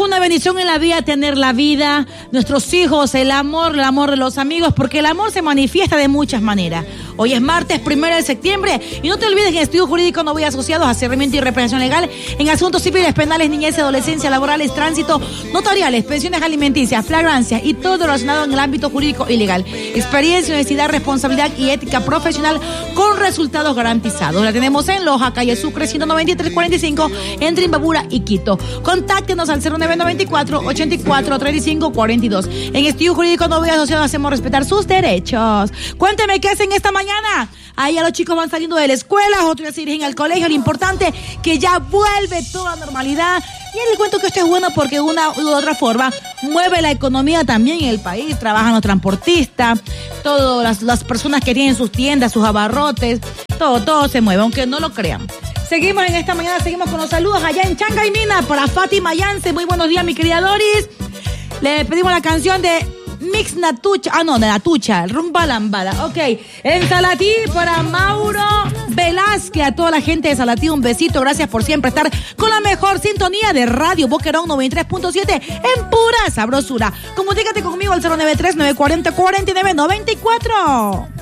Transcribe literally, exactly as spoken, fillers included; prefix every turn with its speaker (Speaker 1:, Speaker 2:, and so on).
Speaker 1: una bendición en la vida tener la vida, nuestros hijos, el amor, el amor de los amigos, porque el amor se manifiesta de muchas maneras. Hoy es martes, primero de septiembre, y no te olvides que en Estudio Jurídico no voy asociados a asesoramiento y representación legal en asuntos civiles, penales, niñez, adolescencia, laborales, tránsito, notariales, pensiones alimenticias, flagrancias y todo lo relacionado en el ámbito jurídico y legal. Experiencia, honestidad, responsabilidad y ética profesional con resultados garantizados. La tenemos en Loja, calle Sucre, ciento noventa y tres cuarenta y cinco, entre Imbabura y Quito. Contáctenos al cero nueve nueve cuatro, ochenta y cuatro, treinta y cinco cuarenta y dos. En Estudio Jurídico no voy asociados, hacemos respetar sus derechos. Cuénteme qué hacen esta mañana. Ahí ya los chicos van saliendo de la escuela, otros ya se dirigen al colegio. Lo importante que ya vuelve toda normalidad. Y les cuento que esto es bueno porque de una u otra forma mueve la economía también en el país. Trabajan los transportistas, todas las, las personas que tienen sus tiendas, sus abarrotes, todo, todo se mueve, aunque no lo crean. Seguimos en esta mañana, seguimos con los saludos allá en Changaimina para Fátima Yance. Muy buenos días, mi querida Doris. Le pedimos la canción de Mix Natucha, ah no, de Natucha, Rumba Lambada. Ok, en Salatí para Mauro Velázquez, a toda la gente de Salatí, un besito, gracias por siempre estar con la mejor sintonía de Radio Boquerón noventa y tres punto siete en pura sabrosura. Comunícate conmigo al cero nueve tres, nueve cuatro cero, cuatro nueve nueve cuatro.